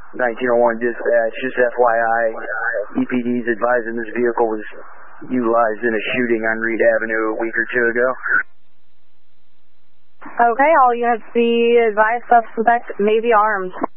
1901 dispatch, just FYI, EPD's advising this vehicle was utilized in a shooting on Reed Avenue a week or two ago. Okay, all units be advised suspect may be armed.